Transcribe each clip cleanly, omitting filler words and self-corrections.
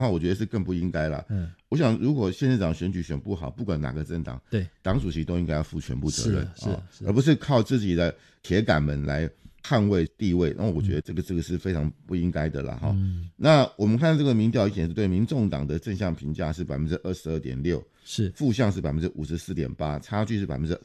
那我觉得是更不应该啦。我想如果县市长选举选不好，不管哪个政党，对，党主席都应该要负全部责任，而不是靠自己的铁杆们来捍卫地位。那我觉得这个是非常不应该的啦。那我们看这个民调显示，对民众党的正向评价是 22.6%， 是负向是 54.8%， 差距是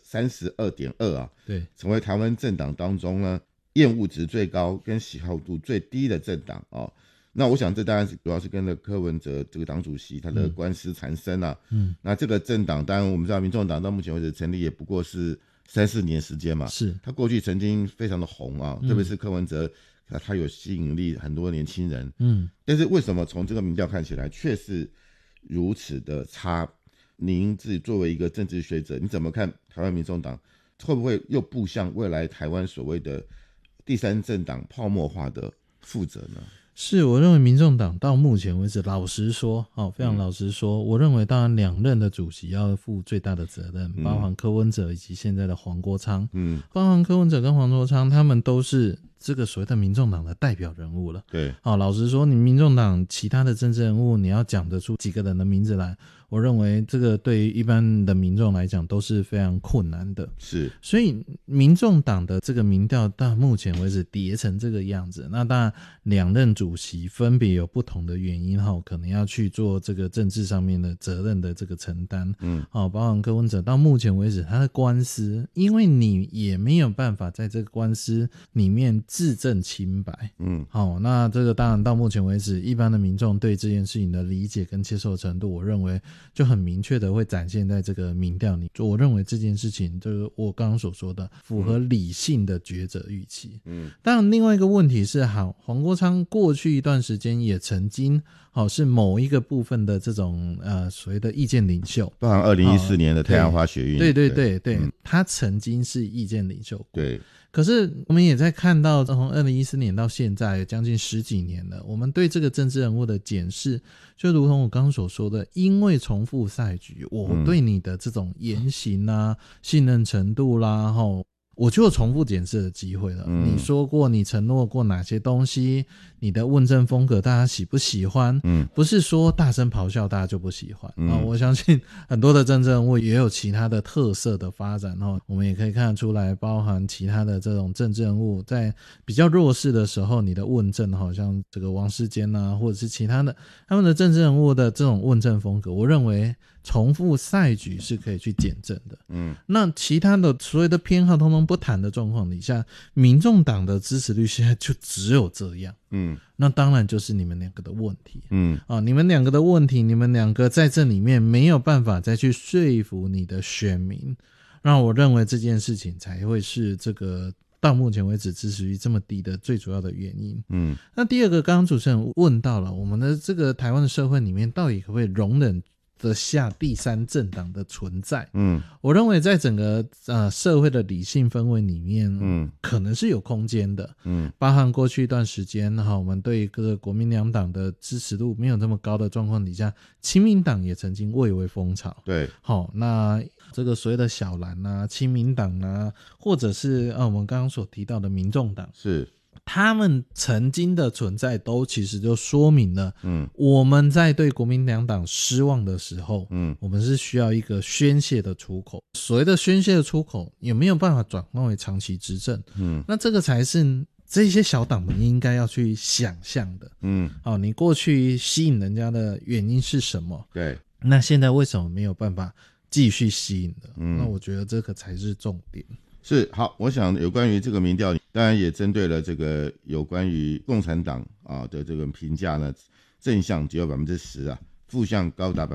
32.2% 啊。对，成为台湾政党当中呢厌恶值最高跟喜好度最低的政党啊。那我想这当然是主要是跟了柯文哲这个党主席他的官司缠身啊。那这个政党当然我们知道民众党到目前为止成立也不过是3-4年时间嘛，是他过去曾经非常的红啊，特别是柯文哲他有吸引力很多年轻人，但是为什么从这个民调看起来却是如此的差？您自己作为一个政治学者，你怎么看台湾民众党会不会又步向未来台湾所谓的第三政党泡沫化的负责呢？ 是，我认为民众党到目前为止，老实说，非常老实说，我认为当然两任的主席要负最大的责任，包含柯文哲以及现在的黄国昌，包含柯文哲跟黄国昌，他们都是这个所谓的民众党的代表人物了。对，老实说，你民众党其他的政治人物，你要讲得出几个人的名字来，我认为这个对于一般的民众来讲都是非常困难的。是，所以民众党的这个民调到目前为止跌成这个样子，那当然两任主席分别有不同的原因，可能要去做这个政治上面的责任的这个承担。包含柯文哲到目前为止他的官司，因为你也没有办法在这个官司里面自证清白。那这个当然到目前为止一般的民众对这件事情的理解跟接受程度，我认为就很明确的会展现在这个民调里。我认为这件事情就是我刚刚所说的符合理性的抉择预期。当然另外一个问题是，黄国昌过去一段时间也曾经是某一个部分的这种所谓的意见领袖， 包含2014年的太阳花学运。 对，他曾经是意见领袖。对，可是我们也在看到从2014年到现在将近10几年了，我们对这个政治人物的检视就如同我刚刚所说的，因为重复赛局，我对你的这种言行啊、信任程度啦，我就有重复检视的机会了。你说过你承诺过哪些东西，你的问政风格大家喜不喜欢？不是说大声咆哮大家就不喜欢。我相信很多的政治人物也有其他的特色的发展，我们也可以看得出来，包含其他的这种政治人物在比较弱势的时候，你的问政像这个王世坚啊，或者是其他的他们的政治人物的这种问政风格，我认为重复赛局是可以去检证的。那其他的所谓的偏好通通不谈的状况底下，民众党的支持率现在就只有这样。那当然就是你们两个的问题。你们两个的问题，你们两个在这里面没有办法再去说服你的选民，让我认为这件事情才会是这个到目前为止支持率这么低的最主要的原因。那第二个，刚刚主持人问到了，我们的这个台湾的社会里面到底可不可以容忍的下第三政党的存在？我认为在整个社会的理性氛围里面，可能是有空间的。包含过去一段时间我们对各个国民两党的支持度没有这么高的状况底下，亲民党也曾经蔚为风潮。对，那这个所谓的小蓝啊、亲民党啊，或者是我们刚刚所提到的民众党，是他们曾经的存在都其实就说明了，我们在对国民两党失望的时候，我们是需要一个宣泄的出口。所谓的宣泄的出口，有没有办法转换为长期执政？那这个才是这些小党们应该要去想象的。你过去吸引人家的原因是什么？对，那现在为什么没有办法继续吸引的？那我觉得这个才是重点。 是，好，我想有关于这个民调，当然也针对了这个有关于共产党的这个评价呢，正向只有 10% 啊，负向高达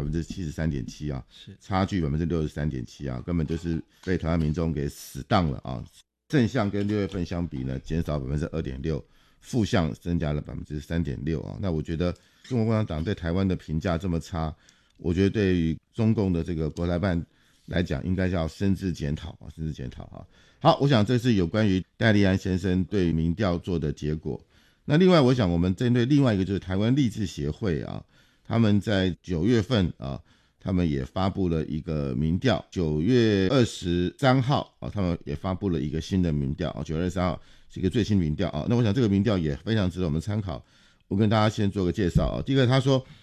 73.7% 啊，差距 63.7% 啊，根本就是被台湾民众给死当了啊。正向跟6月份相比呢，减少 2.6%， 负向增加了 3.6% 啊。那我觉得中国共产党对台湾的评价这么差，我觉得对于中共的这个国台办来讲，应该要深自检讨啊，深自检讨啊。好，我想这是有关于戴立安先生对民调做的结果。那另外，我想我们针对另外一个就是台湾励志协会啊，他们在9月份啊，他们也发布了一个民调。9月23号啊，他们也发布了一个新的民调啊，9月23号是一个最新民调啊。那我想这个民调也非常值得我们参考。我跟大家先做个介绍啊。第一个，他说